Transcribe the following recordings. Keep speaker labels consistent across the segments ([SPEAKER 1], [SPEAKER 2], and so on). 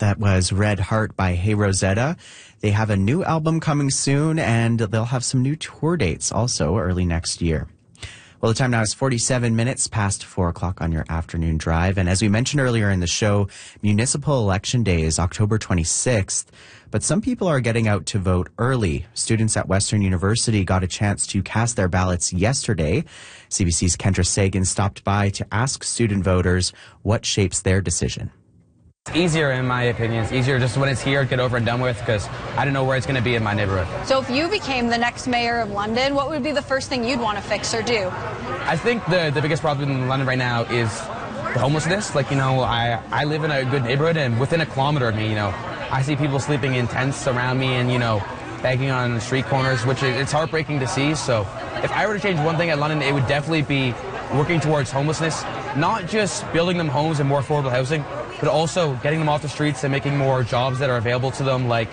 [SPEAKER 1] That was Red Heart by Hey Rosetta. They have a new album coming soon, and they'll have some new tour dates also early next year. Well, the time now is 47 minutes past 4 o'clock on your afternoon drive. And as we mentioned earlier in the show, Municipal Election Day is October 26th. But some people are getting out to vote early. Students at Western University got a chance to cast their ballots yesterday. CBC's Kendra Sagan stopped by to ask student voters what shapes their decision.
[SPEAKER 2] It's easier, in my opinion. It's easier just when it's here, get over and done with, because I don't know where it's going to be in my neighborhood.
[SPEAKER 3] So if you became the next mayor of London, what would be the first thing you'd want to fix or do?
[SPEAKER 2] I think the biggest problem in London right now is the homelessness. Like, I live in a good neighborhood, and within a kilometer of me, I see people sleeping in tents around me and, begging on street corners, which it's heartbreaking to see. So if I were to change one thing at London, it would definitely be working towards homelessness, not just building them homes and more affordable housing, but also getting them off the streets and making more jobs that are available to them. Like,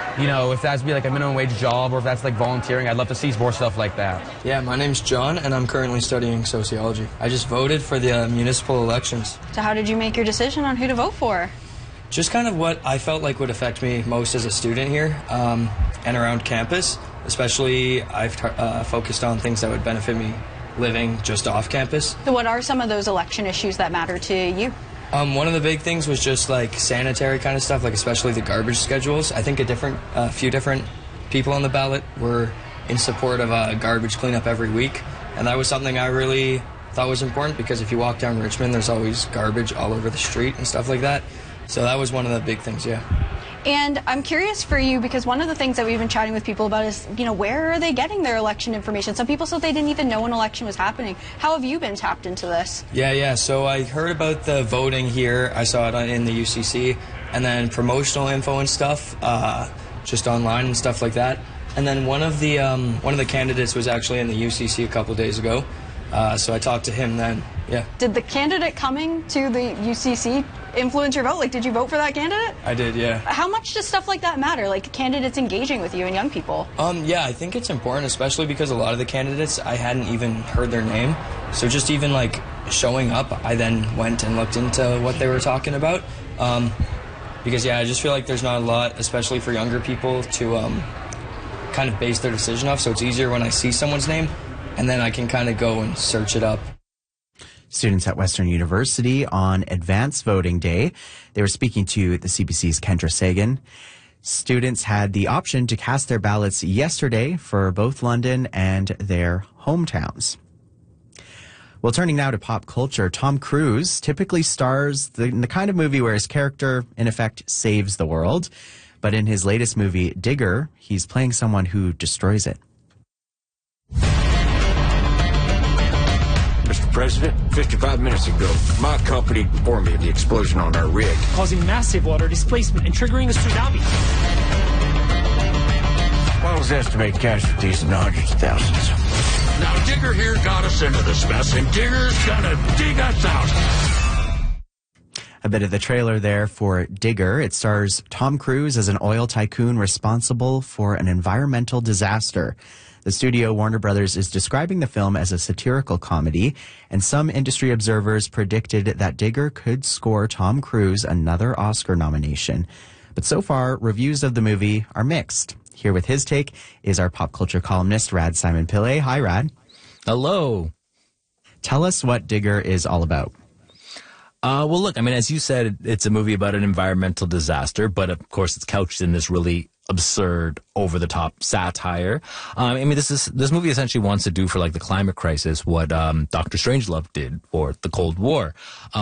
[SPEAKER 2] if that's be like a minimum wage job, or if that's like volunteering, I'd love to see more stuff like that.
[SPEAKER 4] Yeah, my name's John, and I'm currently studying sociology. I just voted for the municipal elections.
[SPEAKER 3] So how did you make your decision on who to vote for?
[SPEAKER 4] Just kind of what I felt like would affect me most as a student here and around campus. Especially, I've focused on things that would benefit me living just off campus.
[SPEAKER 3] So what are some of those election issues that matter to you?
[SPEAKER 4] One of the big things was just like sanitary kind of stuff, like especially the garbage schedules. I think a few different people on the ballot were in support of garbage cleanup every week, and that was something I really thought was important, because if you walk down Richmond, there's always garbage all over the street and stuff like that. So that was one of the big things, yeah.
[SPEAKER 3] And I'm curious for you, because one of the things that we've been chatting with people about is, where are they getting their election information? Some people said they didn't even know an election was happening. How have you been tapped into this?
[SPEAKER 4] Yeah. So I heard about the voting here. I saw it in the UCC, and then promotional info and stuff, just online and stuff like that. And then one of the candidates was actually in the UCC a couple days ago, so I talked to him then. Yeah. Did
[SPEAKER 3] the candidate coming to the UCC influence your vote? Like, did you vote for that candidate?
[SPEAKER 4] I did, yeah.
[SPEAKER 3] How much does stuff like that matter? Like, candidates engaging with you and young people?
[SPEAKER 4] Yeah, I think it's important, especially because a lot of the candidates, I hadn't even heard their name. So just even, like, showing up, I then went and looked into what they were talking about. Because, yeah, I just feel like there's not a lot, especially for younger people, to kind of base their decision off. So it's easier when I see someone's name, and then I can kind of go and search it up.
[SPEAKER 1] Students at Western University on Advanced Voting Day. They were speaking to the CBC's Kendra Sagan. Students had the option to cast their ballots yesterday for both London and their hometowns. Well, turning now to pop culture, Tom Cruise typically stars in the kind of movie where his character, in effect, saves the world. But in his latest movie, Digger, he's playing someone who destroys it.
[SPEAKER 5] Mr. President, 55 minutes ago, my company informed me of the explosion on our rig,
[SPEAKER 6] causing massive water displacement and triggering a tsunami.
[SPEAKER 5] Models estimate casualties in the hundreds of thousands.
[SPEAKER 7] Now, Digger here got us into this mess, and Digger's gonna dig us out.
[SPEAKER 1] A bit of the trailer there for Digger. It stars Tom Cruise as an oil tycoon responsible for an environmental disaster. The studio, Warner Brothers, is describing the film as a satirical comedy, and some industry observers predicted that Digger could score Tom Cruise another Oscar nomination. But so far, reviews of the movie are mixed. Here with his take is our pop culture columnist, Rad Simon Pillay. Hi, Rad.
[SPEAKER 8] Hello.
[SPEAKER 1] Tell us what Digger is all about.
[SPEAKER 8] Well, look, as you said, it's a movie about an environmental disaster, but of course it's couched in this really absurd, over-the-top satire. This movie essentially wants to do for, like, the climate crisis what Dr. Strangelove did for the Cold War.